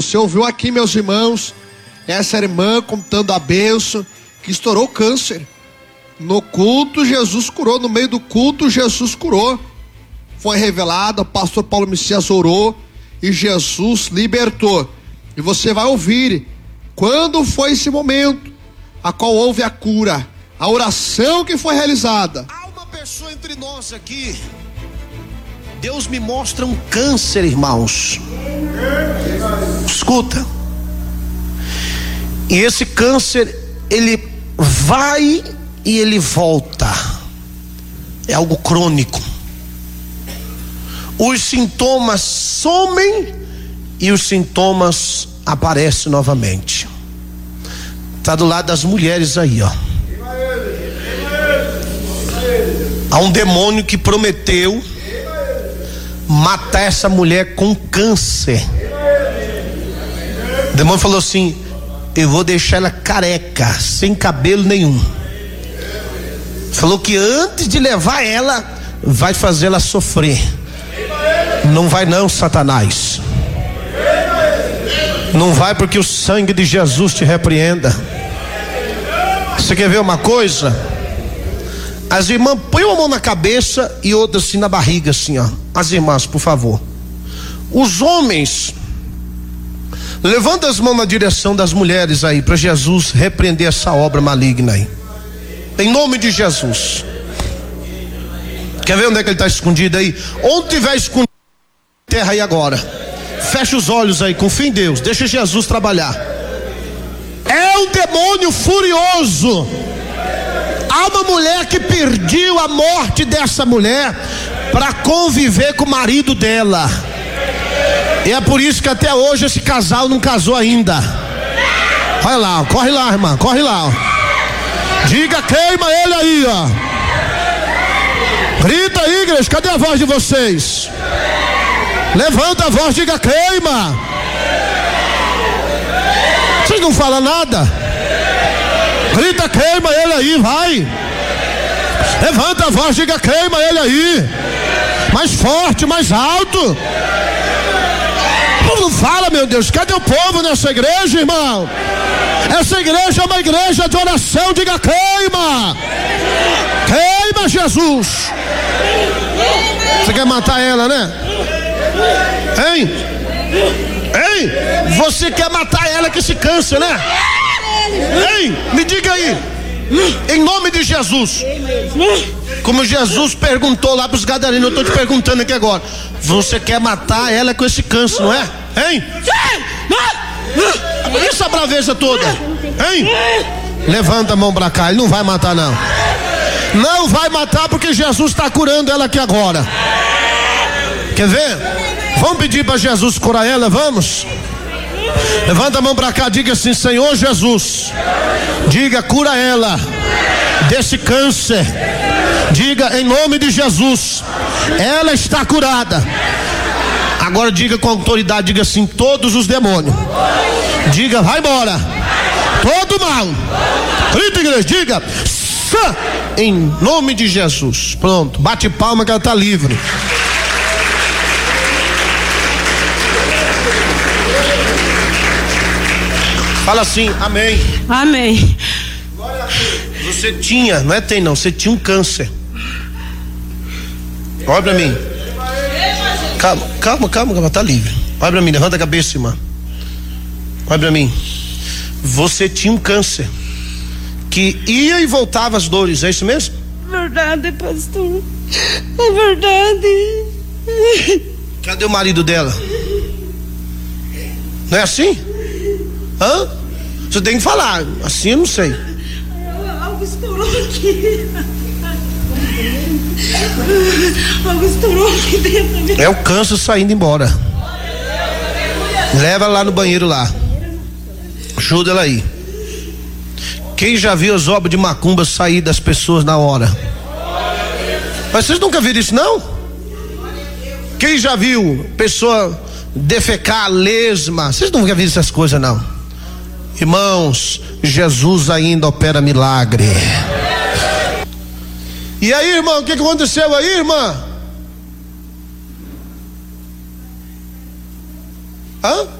Você ouviu aqui, meus irmãos, essa irmã contando a bênção que estourou o câncer. No culto Jesus curou, no meio do culto Jesus curou. Foi revelado, o pastor Paulo Messias orou e Jesus libertou. E você vai ouvir quando foi esse momento a qual houve a cura, a oração que foi realizada. Há uma pessoa entre nós aqui, Deus me mostra um câncer, irmãos. Escuta. E esse câncer, ele vai e ele volta. É algo crônico. Os sintomas somem e os sintomas aparecem novamente. Está do lado das mulheres aí, ó. Há um demônio que prometeu matar essa mulher com câncer. O demônio falou assim: eu vou deixar ela careca, sem cabelo nenhum. Falou que antes de levar ela, vai fazer ela sofrer. Não vai não, Satanás. Não vai, porque o sangue de Jesus te repreenda. Você quer ver uma coisa? As irmãs põem uma mão na cabeça e outra assim na barriga, assim, ó. As irmãs, por favor. Os homens, levanta as mãos na direção das mulheres aí, para Jesus repreender essa obra maligna aí. Em nome de Jesus. Quer ver onde é que ele está escondido aí? Onde tiver escondido, terra aí agora. Fecha os olhos aí, confia em Deus, deixa Jesus trabalhar. É um demônio furioso. Há uma mulher que pediu a morte dessa mulher para conviver com o marido dela. E é por isso que até hoje esse casal não casou ainda. Olha lá, corre lá, irmã, corre lá, ó. Diga, queima ele aí, ó. Grita aí, igreja, cadê a voz de vocês? Levanta a voz, diga, queima. Vocês não falam nada? Grita, queima ele aí, vai. Levanta a voz, diga, queima ele aí. Mais forte, mais alto. Não fala, meu Deus, cadê o povo nessa igreja, irmão? Essa igreja é uma igreja de oração, diga, queima. Queima, Jesus. Você quer matar ela, né? Hein? Hein? Você quer matar ela com esse câncer, né? Hein? Me diga aí. Em nome de Jesus. Como Jesus perguntou lá para os gadarinos, eu estou te perguntando aqui agora. Você quer matar ela com esse câncer, não é? Hein? Essa braveza toda. Hein? Levanta a mão para cá. Ele não vai matar, não. Não vai matar, porque Jesus está curando ela aqui agora. Quer ver? Vamos pedir para Jesus curar ela, vamos? Levanta a mão para cá, diga assim: Senhor Jesus, diga, cura ela desse câncer. Diga, em nome de Jesus, ela está curada. Agora diga com autoridade, diga assim: todos os demônios, diga, vai embora. Todo mal, grita, igreja, diga, em nome de Jesus. Pronto, bate palma que ela está livre. Fala assim, amém. Amém. Você tinha, não é tem não, você tinha um câncer. Olha pra mim. Calma, tá livre. Olha pra mim, levanta a cabeça, irmã. Olha pra mim. Você tinha um câncer que ia e voltava as dores, é isso mesmo? Verdade, pastor. É verdade. Cadê o marido dela? Não é assim? Hã? Você tem que falar, assim eu não sei. Algo estourou aqui. Algo estourou aqui dentro. É o câncer saindo embora. Leva ela lá no banheiro lá. Ajuda ela aí. Quem já viu as obras de macumba sair das pessoas na hora? Mas vocês nunca viram isso, não? Quem já viu pessoa defecar, lesma? Vocês nunca viram essas coisas, não? Irmãos, Jesus ainda opera milagre. E aí, irmão, o que aconteceu aí, irmã? Hã?